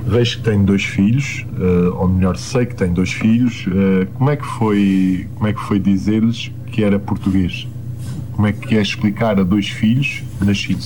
Vejo que tem 2 filhos, ou melhor, sei que tem 2 filhos. Como é que foi dizer-lhes que era português? Como é que é explicar a 2 filhos nascidos